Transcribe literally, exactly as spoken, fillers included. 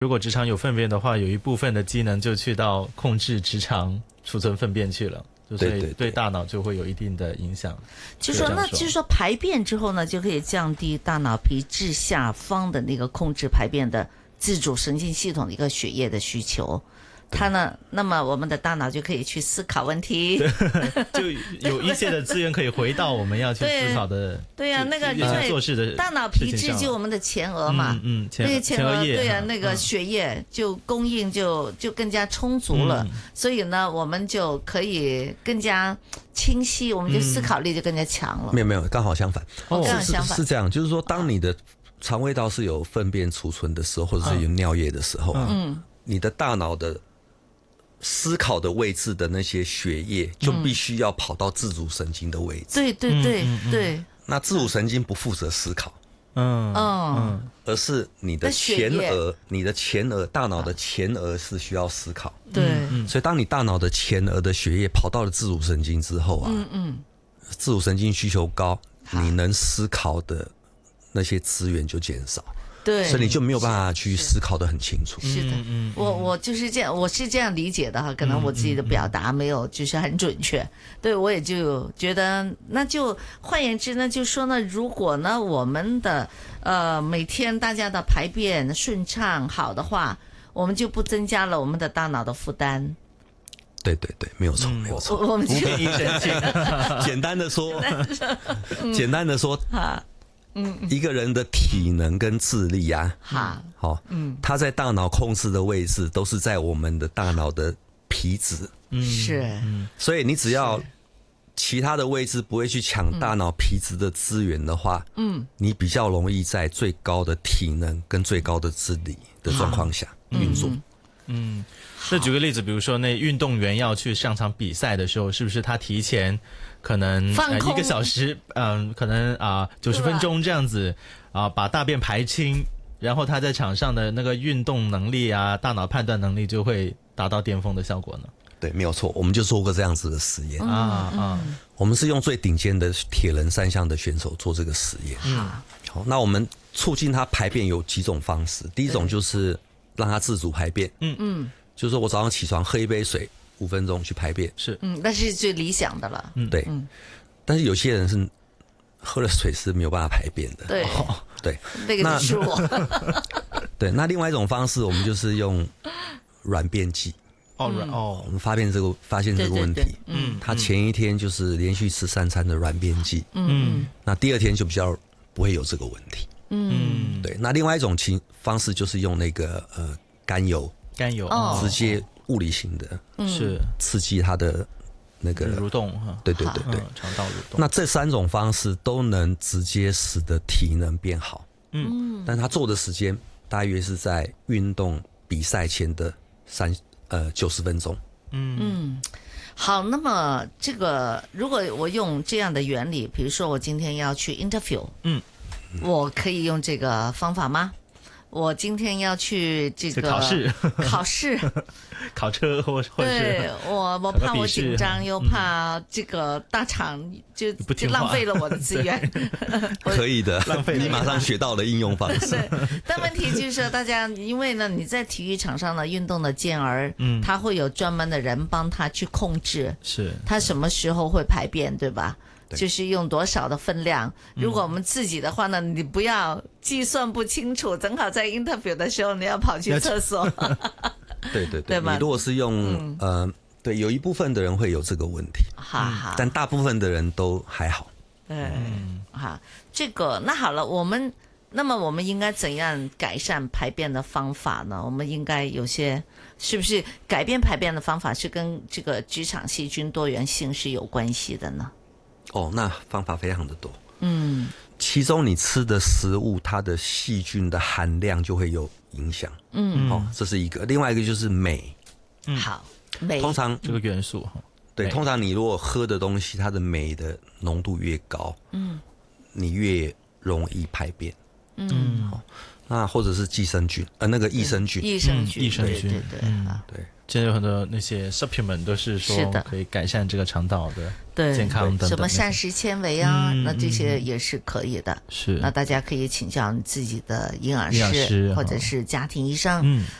如果直肠有粪便的话，有一部分的机能就去到控制直肠储存粪便去了，所以对大脑就会有一定的影响。 就说那就是说排便之后呢，就可以降低大脑皮质下方的那个控制排便的自主神经系统的一个血液的需求。它呢，那么我们的大脑就可以去思考问题， 就有一些的资源可以回到我们要去思考的， 对呀、啊，那个因为做事的大脑皮质就我们的前额嘛， 嗯，嗯前那个前额叶对呀、啊，那个血液就供应就就更加充足了、嗯，所以呢，我们就可以更加清晰，我们就思考力就更加强了。 没有没有，刚好相反， 哦，刚好相反是, 是这样，就是说，当你的肠胃道是有粪便储存的时候，或者是有尿液的时候，嗯，你的大脑的思考的位置的那些血液就必须要跑到自主神经的位置。 对对对对。 那自主神经不负责思考， 嗯嗯， 而是你的前额，你的前额，大脑的前额是需要思考。 对， 所以当你大脑的前额的血液跑到了自主神经之后啊，嗯嗯，自主神经需求高，你能思考的那些资源就减少。 对， 所以你就没有办法去思考得很清楚。 是的，嗯、我我就是这样，我是这样理解的哈，可能我自己的表达没有就是很准确。嗯嗯嗯、对，我也就觉得，那就换言之呢，就说呢，如果呢我们的呃每天大家的排便顺畅好的话，我们就不增加了我们的大脑的负担。 对对对，没有错，没有错。 我们就简单的说，简单的说。嗯，一个人的体能跟智力啊，好，好，嗯，他在大脑控制的位置都是在我们的大脑的皮质， 嗯，是， 所以你只要其他的位置不会去抢大脑皮质的资源的话，嗯，你比较容易在最高的体能跟最高的智力的状况下运作。 嗯，那举个例子，比如说那运动员要去上场比赛的时候，是不是他提前可能、呃、一个小时，嗯、呃，可能啊九十分钟这样子啊、呃，把大便排清，然后他在场上的那个运动能力啊，大脑判断能力就会达到巅峰的效果呢？ 对，没有错，我们就做过这样子的实验啊啊， 我们是用最顶尖的铁人三项的选手做这个实验。嗯，好，那我们促进他排便有几种方式，第一种就是让他自主排便，嗯嗯，就是说我早上起床喝一杯水，五分钟去排便， 是， 嗯，那是最理想的了， 嗯，对，嗯，但是有些人是喝了水是没有办法排便的， 对， 哦、对， 那个就是我， 对，那另外一种方式，我们就是用软便剂， 哦软哦， 我们发现这个发现这个问题，对对对嗯，他前一天就是连续吃三餐的软便剂，嗯，那第二天就比较不会有这个问题。嗯，对。那另外一种情方式就是用那个呃甘油， 甘油、 哦、直接物理性的， 是刺激它的那个蠕动哈。 对对对对， 肠道蠕动。 那这三种方式都能直接使得体能变好。嗯，但他做的时间大约是在运动比赛前的三呃九十分钟。 嗯嗯，好。那么这个如果我用这样的原理，比如说我今天要去 interview， 嗯。我可以用这个方法吗？我今天要去这个考试， 考试， 考车或或者是对我，我怕我紧张，又怕这个大厂就就浪费了我的资源。 可以的， 浪费你马上学到了应用方式。 对，但问题就是说，大家因为呢，你在体育场上的运动的健儿，嗯，他会有专门的人帮他去控制， 是他什么时候会排便，对吧？就是用多少的分量，如果我们自己的话呢，你不要计算不清楚，正好在 interview 的时候你要跑去厕所。 对对 对, 对吧？你如果是用、嗯、呃，对，有一部分的人会有这个问题， 好好， 但大部分的人都还好。 对，嗯，好，这个那好了，我们那么我们应该怎样改善排便的方法呢？我们应该有些是不是改变排便的方法是跟这个职场细菌多元性是有关系的呢？ 哦，那方法非常的多，嗯，其中你吃的食物，它的细菌的含量就会有影响，嗯，哦，这是一个。另外一个就是镁， 嗯，好，镁， 通常这个元素， 对，通常你如果喝的东西，它的镁的浓度越高，嗯，你越容易排便，嗯，好，那或者是寄生菌，呃，那个益生菌， 益生菌， 益生菌， 对对对， 对， 现在有很多那些 supplement 都是说可以改善这个肠道的对健康等等， 什么膳食纤维啊、 嗯、 那这些也是可以的。 是， 那大家可以请教你自己的营养师， 营养师或者是家庭医生。 嗯。